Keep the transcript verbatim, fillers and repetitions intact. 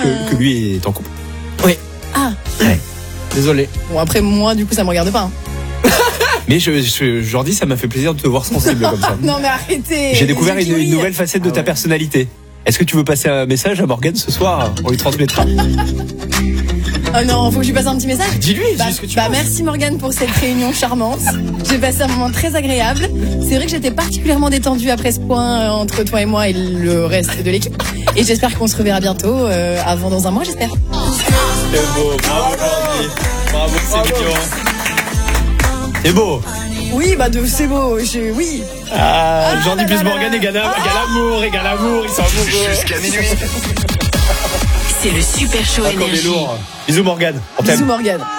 que, que lui est en couple. Oui. Ah. Ouais. Désolé. Bon, après, moi, du coup, ça me regarde pas. Hein. Mais je, je, Jordi, ça m'a fait plaisir de te voir sensible comme ça. Non, mais arrêtez. J'ai découvert une, une une nouvelle facette de Ah ta ouais. personnalité. Est-ce que tu veux passer un message à Morgane ce soir? On lui transmettra. Oh non, faut que je lui passe un petit message. Dis-lui, Bah, dis ce que tu bah penses. merci Morgane pour cette réunion charmante. J'ai passé un moment très agréable. C'est vrai que j'étais particulièrement détendue après ce point euh, entre toi et moi et le reste de l'équipe. Et j'espère qu'on se reverra bientôt, euh, avant dans un mois, j'espère. C'est beau, bravo Jordi. Bravo, c'est mignon. C'est beau. Oui, bah de, c'est beau. Je, oui. Ah, Ah, Jordi là, plus là, Morgane là. égale égale amour, égale amour, ils sont amoureux. Jusqu'à minuit. C'est le Super Show Ah, comme il est Énergie. lourd. Bisous Morgane. On t'aime. Bisous Morgane.